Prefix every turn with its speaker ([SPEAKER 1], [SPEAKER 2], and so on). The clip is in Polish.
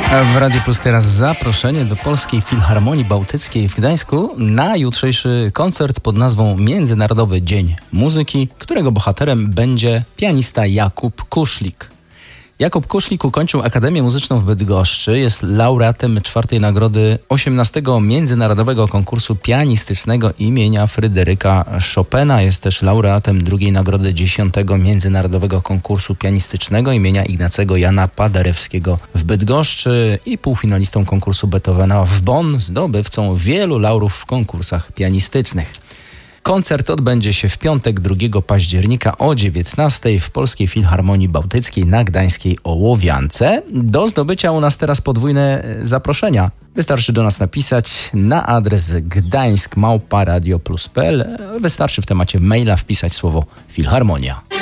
[SPEAKER 1] W Radiu Plus teraz zaproszenie do Polskiej Filharmonii Bałtyckiej w Gdańsku na jutrzejszy koncert pod nazwą Międzynarodowy Dzień Muzyki, którego bohaterem będzie pianista Jakub Kuszlik. Jakub Kuszlik ukończył Akademię Muzyczną w Bydgoszczy, jest laureatem 4. nagrody 18. Międzynarodowego Konkursu Pianistycznego imienia Fryderyka Chopina. Jest też laureatem 2. nagrody 10. Międzynarodowego Konkursu Pianistycznego imienia Ignacego Jana Paderewskiego w Bydgoszczy i półfinalistą konkursu Beethovena w Bonn, zdobywcą wielu laurów w konkursach pianistycznych. Koncert odbędzie się w piątek 2 października o 19:00 w Polskiej Filharmonii Bałtyckiej na Gdańskiej Ołowiance. Do zdobycia u nas teraz podwójne zaproszenia. Wystarczy do nas napisać na adres gdańsk@radioplus.pl. Wystarczy w temacie maila wpisać słowo Filharmonia.